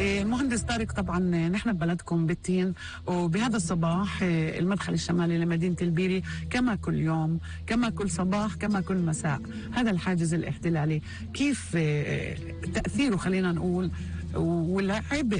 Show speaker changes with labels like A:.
A: مهندس طارق، طبعا نحن ببلدكم بالتين، وبهذا الصباح المدخل الشمالي لمدينة البيري كما كل يوم، كما كل صباح، كما كل مساء، هذا الحاجز الاحتلالي كيف تأثيره خلينا نقول والعبء